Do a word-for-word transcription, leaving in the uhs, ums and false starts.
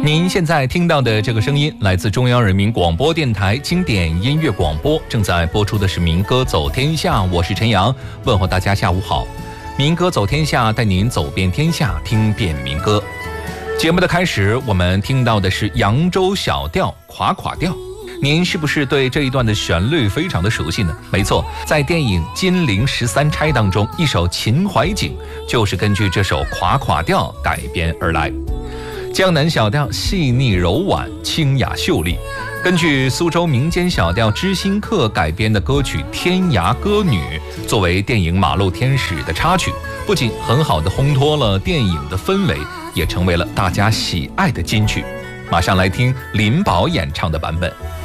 您现在听到的这个声音来自中央人民广播电台经典音乐广播，正在播出的是民歌走天下，我是陈阳，问候大家下午好。民歌走天下，带您走遍天下，听遍民歌。节目的开始，我们听到的是扬州小调垮垮调。您是不是对这一段的旋律非常的熟悉呢？没错，在电影《金陵十三钗》当中，一首《秦淮景》就是根据这首垮垮调改编而来。江南小调细腻柔婉，清雅秀丽，根据苏州民间小调知心客改编的歌曲《天涯歌女》作为电影《马路天使》的插曲，不仅很好的烘托了电影的氛围，也成为了大家喜爱的金曲。马上来听林宝演唱的版本。